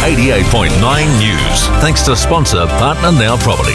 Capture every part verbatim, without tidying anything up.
eighty-eight point nine News. Thanks to sponsor Partner Now Property.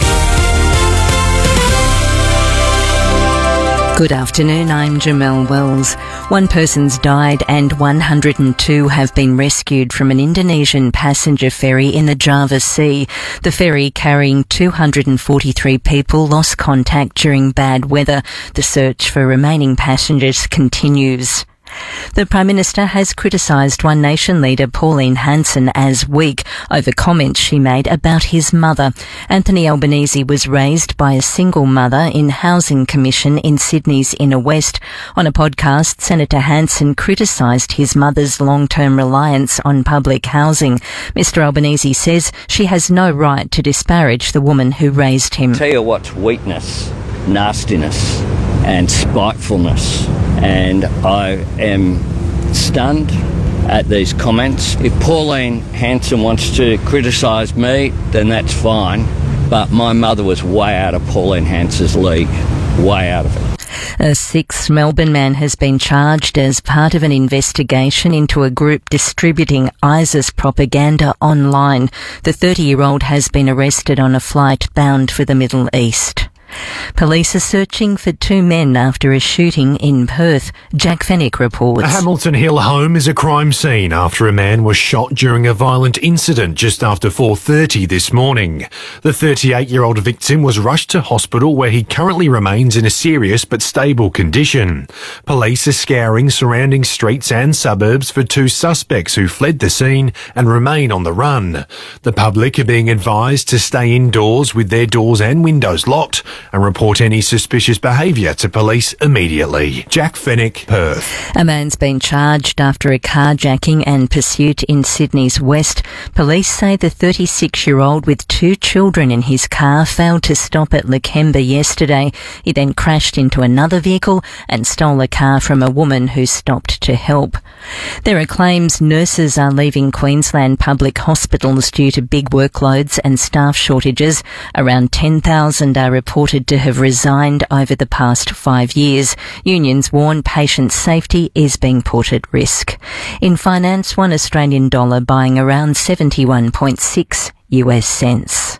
Good afternoon, I'm Jamelle Wells. One person's died and one hundred two have been rescued from an Indonesian passenger ferry in the Java Sea. The ferry carrying two hundred forty-three people lost contact during bad weather. The search for remaining passengers continues. The Prime Minister has criticised One Nation leader Pauline Hanson as weak over comments she made about his mother. Anthony Albanese was raised by a single mother in Housing Commission in Sydney's Inner West. On a podcast, Senator Hanson criticised his mother's long-term reliance on public housing. Mister Albanese says she has no right to disparage the woman who raised him. Tell you what's weakness, nastiness and spitefulness. And I am stunned at these comments. If Pauline Hanson wants to criticise me, then that's fine. But my mother was way out of Pauline Hanson's league. Way out of it. A sixth Melbourne man has been charged as part of an investigation into a group distributing ISIS propaganda online. The thirty-year-old has been arrested on a flight bound for the Middle East. Police are searching for two men after a shooting in Perth. Jack Fennick reports. A Hamilton Hill home is a crime scene after a man was shot during a violent incident just after four thirty this morning. The thirty-eight-year-old victim was rushed to hospital where he currently remains in a serious but stable condition. Police are scouring surrounding streets and suburbs for two suspects who fled the scene and remain on the run. The public are being advised to stay indoors with their doors and windows locked and report any suspicious behaviour to police immediately. Jack Fennick, Perth. A man's been charged after a carjacking and pursuit in Sydney's West. Police say the thirty-six-year-old with two children in his car failed to stop at Lakemba yesterday. He then crashed into another vehicle and stole a car from a woman who stopped to help. There are claims nurses are leaving Queensland public hospitals due to big workloads and staff shortages. Around ten thousand are reported to have resigned over the past five years. Unions warn patient safety is being put at risk. In finance, one Australian dollar buying around seventy-one point six U S cents.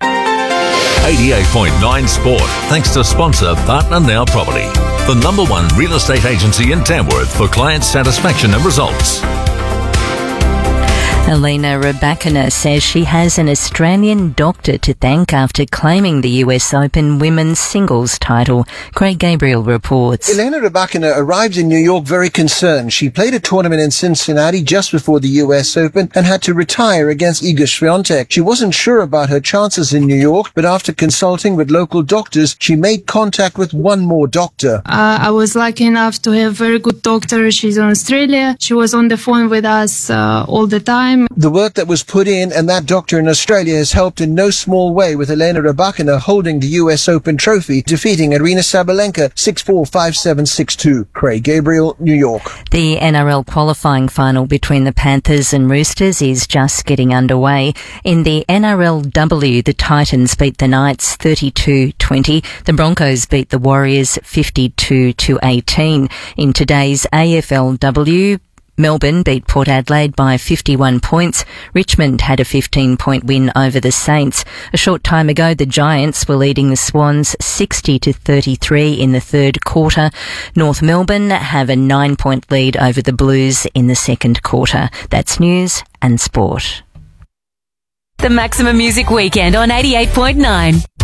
eighty-eight point nine Sport. Thanks to sponsor Partner Now Property, the number one real estate agency in Tamworth for client satisfaction and results. Elena Rybakina says she has an Australian doctor to thank after claiming the U S Open women's singles title. Craig Gabriel reports. Elena Rybakina arrived in New York very concerned. She played a tournament in Cincinnati just before the U S Open and had to retire against Iga Swiatek. She wasn't sure about her chances in New York, but after consulting with local doctors, she made contact with one more doctor. Uh, I was lucky enough to have a very good doctor. She's in Australia. She was on the phone with us uh, all the time. The work that was put in and that doctor in Australia has helped in no small way, with Elena Rybakina holding the U S Open trophy, defeating Aryna Sabalenka six four, five seven, six two. Craig Gabriel, New York. The N R L qualifying final between the Panthers and Roosters is just getting underway. In the N R L W, the Titans beat the Knights thirty-two twenty. The Broncos beat the Warriors fifty-two to eighteen. In today's A F L W, Melbourne beat Port Adelaide by fifty-one points. Richmond had a fifteen-point win over the Saints. A short time ago, the Giants were leading the Swans sixty to thirty-three in the third quarter. North Melbourne have a nine-point lead over the Blues in the second quarter. That's news and sport. The Maximum Music Weekend on eighty-eight point nine.